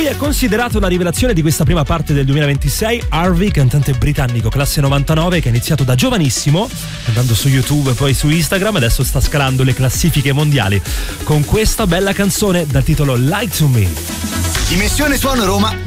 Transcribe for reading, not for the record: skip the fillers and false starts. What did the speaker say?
è considerato la rivelazione di questa prima parte del 2026. Harvey, cantante britannico classe 99 che ha iniziato da giovanissimo andando su YouTube e poi su Instagram, adesso sta scalando le classifiche mondiali con questa bella canzone dal titolo Lie to Me. Dimensione Suono Roma